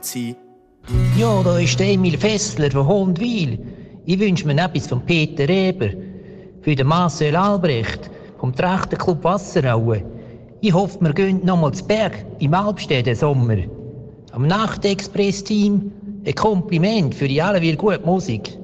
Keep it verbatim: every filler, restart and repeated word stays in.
sein. Ja, da ist der Emil Fessler von Hondwil. Ich wünsche mir etwas von Peter Eber. Für den Marcel Albrecht vom Trachtenclub Wasseraue. Ich hoffe, wir gehen noch mal zu Berg im Alpstedt den Sommer. Am Nachtexpress-Team ein Kompliment für die alle gute Musik.